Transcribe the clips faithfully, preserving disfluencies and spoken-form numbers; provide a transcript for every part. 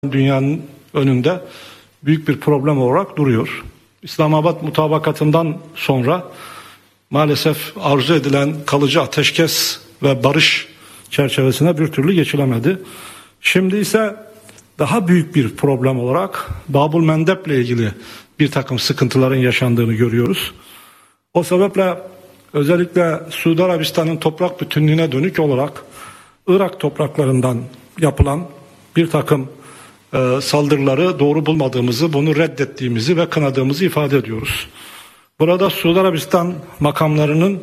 Dünyanın önünde büyük bir problem olarak duruyor. İslamabad mutabakatından sonra maalesef arzu edilen kalıcı ateşkes ve barış çerçevesine bir türlü geçilemedi. Şimdi ise daha büyük bir problem olarak Babul Mendeb'le ilgili bir takım sıkıntıların yaşandığını görüyoruz. O sebeple özellikle Suudi Arabistan'ın toprak bütünlüğüne dönük olarak Irak topraklarından yapılan bir takım e, saldırıları doğru bulmadığımızı, bunu reddettiğimizi ve kınadığımızı ifade ediyoruz. Burada Suudi Arabistan makamlarının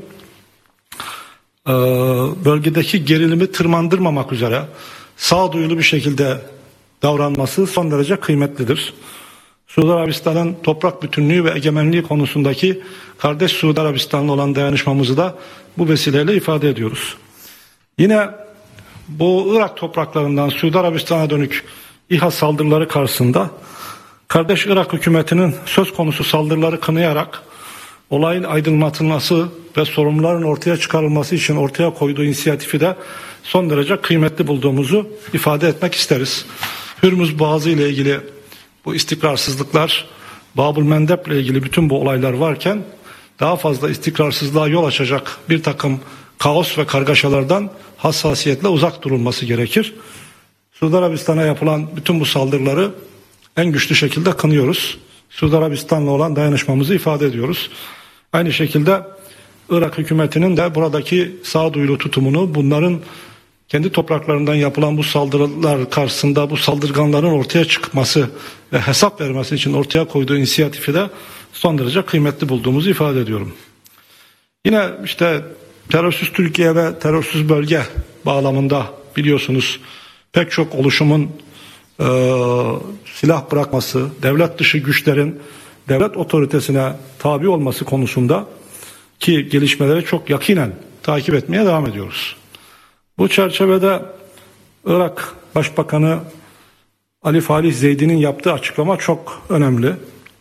e, bölgedeki gerilimi tırmandırmamak üzere sağduyulu bir şekilde davranması son derece kıymetlidir. Suudi Arabistan'ın toprak bütünlüğü ve egemenliği konusundaki kardeş Suudi Arabistan'la olan dayanışmamızı da bu vesileyle ifade ediyoruz. Yine bu Irak topraklarından Suudi Arabistan'a dönük İHA saldırıları karşısında kardeş Irak hükümetinin söz konusu saldırıları kınayarak olayın aydınlatılması ve sorumluların ortaya çıkarılması için ortaya koyduğu inisiyatifi de son derece kıymetli bulduğumuzu ifade etmek isteriz. Hürmüz Boğazı ile ilgili bu istikrarsızlıklar, Babul Mendeb ile ilgili bütün bu olaylar varken daha fazla istikrarsızlığa yol açacak bir takım kaos ve kargaşalardan hassasiyetle uzak durulması gerekir. Suudi Arabistan'a yapılan bütün bu saldırıları en güçlü şekilde kınıyoruz. Suudi Arabistan'la olan dayanışmamızı ifade ediyoruz. Aynı şekilde Irak hükümetinin de buradaki sağduyulu tutumunu, bunların kendi topraklarından yapılan bu saldırılar karşısında bu saldırganların ortaya çıkması ve hesap vermesi için ortaya koyduğu inisiyatifi de son derece kıymetli bulduğumuzu ifade ediyorum. Yine işte terörsüz Türkiye ve terörsüz bölge bağlamında biliyorsunuz pek çok oluşumun e, silah bırakması, devlet dışı güçlerin devlet otoritesine tabi olması konusunda ki gelişmeleri çok yakinen takip etmeye devam ediyoruz. Bu çerçevede Irak Başbakanı Ali Falih Zeydi'nin yaptığı açıklama çok önemli.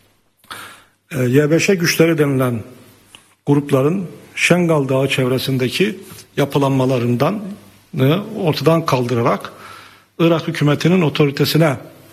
E, Y B Ş güçleri denilen grupların Şengal Dağı çevresindeki yapılanmalarından ortadan kaldırarak Irak hükümetinin otoritesine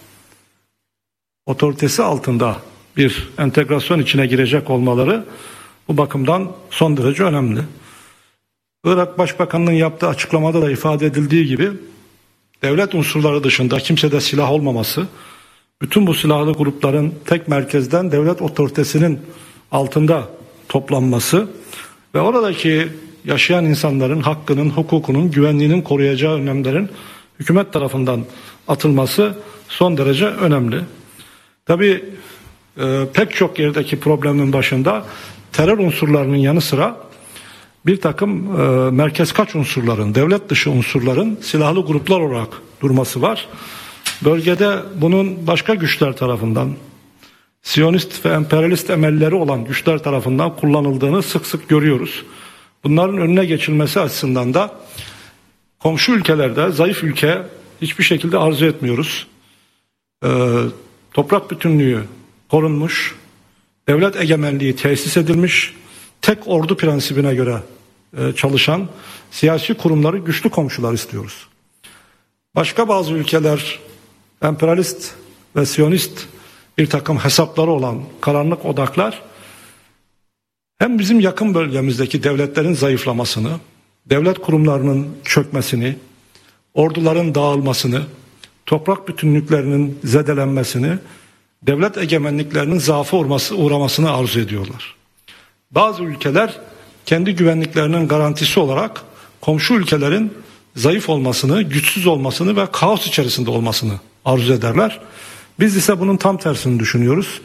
otoritesi altında bir entegrasyon içine girecek olmaları bu bakımdan son derece önemli. Irak Başbakanı'nın yaptığı açıklamada da ifade edildiği gibi devlet unsurları dışında kimsede silah olmaması, bütün bu silahlı grupların tek merkezden devlet otoritesinin altında toplanması ve oradaki yaşayan insanların hakkının, hukukunun, güvenliğinin koruyacağı önlemlerin hükümet tarafından atılması son derece önemli. Tabii e, pek çok yerdeki problemin başında terör unsurlarının yanı sıra bir takım e, merkez kaç unsurların, devlet dışı unsurların silahlı gruplar olarak durması var. Bölgede bunun başka güçler tarafından, Siyonist ve emperyalist emelleri olan güçler tarafından kullanıldığını sık sık görüyoruz. Bunların önüne geçilmesi açısından da komşu ülkelerde zayıf ülke hiçbir şekilde arzu etmiyoruz. Ee, toprak bütünlüğü korunmuş, devlet egemenliği tesis edilmiş, tek ordu prensibine göre e, çalışan siyasi kurumları güçlü komşular istiyoruz. Başka bazı ülkeler emperyalist ve siyonist bir takım hesapları olan karanlık odaklar hem bizim yakın bölgemizdeki devletlerin zayıflamasını, devlet kurumlarının çökmesini, orduların dağılmasını, toprak bütünlüklerinin zedelenmesini, devlet egemenliklerinin zaafa uğramasını arzu ediyorlar. Bazı ülkeler kendi güvenliklerinin garantisi olarak komşu ülkelerin zayıf olmasını, güçsüz olmasını ve kaos içerisinde olmasını arzu ederler. Biz ise bunun tam tersini düşünüyoruz.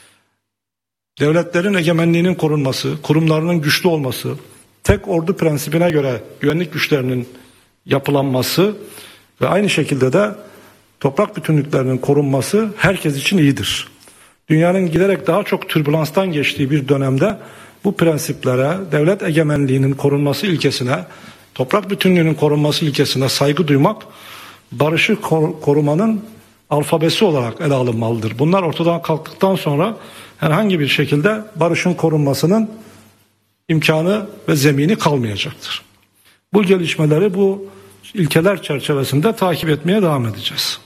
Devletlerin egemenliğinin korunması, kurumlarının güçlü olması, tek ordu prensibine göre güvenlik güçlerinin yapılanması ve aynı şekilde de toprak bütünlüklerinin korunması herkes için iyidir. Dünyanın giderek daha çok türbülanstan geçtiği bir dönemde bu prensiplere, devlet egemenliğinin korunması ilkesine, toprak bütünlüğünün korunması ilkesine saygı duymak, barışı korumanın alfabesi olarak ele alınmalıdır. Bunlar ortadan kalktıktan sonra herhangi bir şekilde barışın korunmasının imkanı ve zemini kalmayacaktır. Bu gelişmeleri bu ilkeler çerçevesinde takip etmeye devam edeceğiz.